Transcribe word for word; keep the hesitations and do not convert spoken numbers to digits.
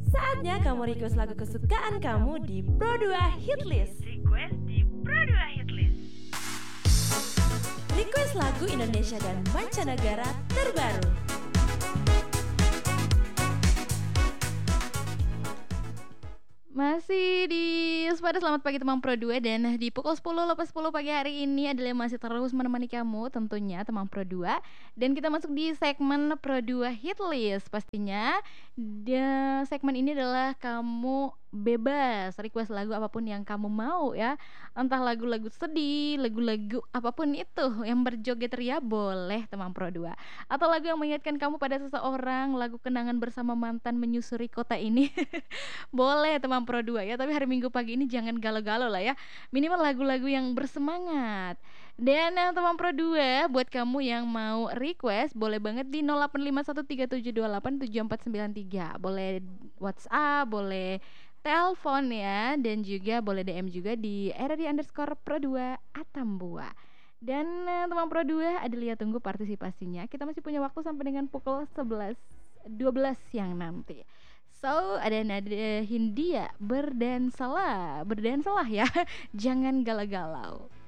Saatnya kamu request lagu kesukaan kamu di Pro dua Hitlist. Request di Pro dua Hitlist. Request lagu Indonesia dan mancanegara terbaru. Masih di Waspada Selamat Pagi Teman Pro dua, dan di pukul sepuluh lepas sepuluh pagi hari ini adalah masih terus menemani kamu tentunya Teman Pro dua. Dan kita masuk di segmen Pro dua Hitlist. Pastinya di segmen ini adalah kamu bebas request lagu apapun yang kamu mau ya. Entah lagu-lagu sedih, lagu-lagu apapun itu yang berjoget ria boleh Teman Pro dua. Atau lagu yang mengingatkan kamu pada seseorang, lagu kenangan bersama mantan menyusuri kota ini. Boleh Teman Pro dua ya, tapi hari Minggu pagi ini jangan galau-galau lah ya. Minimal lagu-lagu yang bersemangat. Dan eh, Teman Pro dua, buat kamu yang mau request boleh banget di nol delapan lima satu tiga tujuh dua delapan tujuh empat sembilan tiga. Boleh WhatsApp, boleh telepon ya, dan juga boleh D M juga di R R I underscore Pro dua Atambua. Dan eh, Teman Pro dua, Adelia tunggu partisipasinya. Kita masih punya waktu sampai dengan pukul sebelas dua belas siang nanti. So, ada Nada Hindia berdansalah, berdansalah ya. Jangan galau-galau.